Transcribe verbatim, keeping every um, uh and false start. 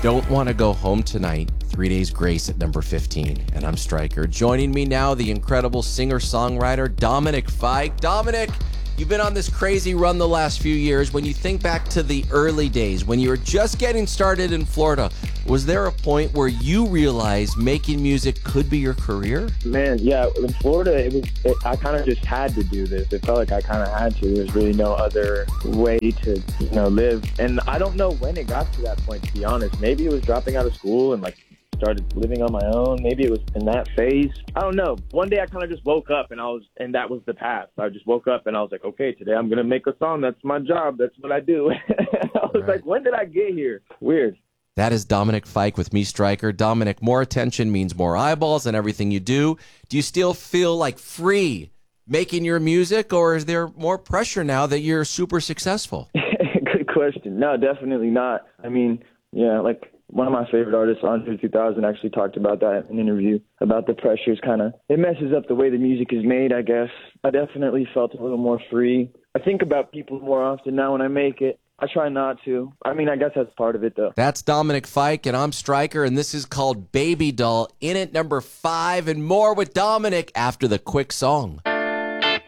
Don't Want to Go Home Tonight, Three Days Grace at number fifteen. And I'm Stryker. Joining me now, the incredible singer-songwriter Dominic Fike. Dominic, you've been on this crazy run the last few years. When you think back to the early days, when you were just getting started in Florida, was there a point where you realized making music could be your career? Man, yeah, in Florida, it was. It, I kind of just had to do this. It felt like I kind of had to. There's really no other way to, you know, live. And I don't know when it got to that point, to be honest. Maybe it was dropping out of school and like started living on my own. Maybe it was in that phase. I don't know. One day I kind of just woke up and I was, and that was the path. I just woke up and I was like, okay, today I'm gonna make a song. That's my job. That's what I do. I was right. like, when did I get here? Weird. That is Dominic Fike with me, Stryker. Dominic, more attention means more eyeballs in everything you do. Do you still feel like free making your music, or is there more pressure now that you're super successful? Good question. No, definitely not. I mean, yeah, like one of my favorite artists, Andre two thousand, actually talked about that in an interview, about the pressures kind of, it messes up the way the music is made, I guess. I definitely felt a little more free. I think about people more often now when I make it. I try not to. I mean, I guess that's part of it, though. That's Dominic Fike, and I'm Stryker, and this is called Baby Doll. In at number five, and more with Dominic after the quick song.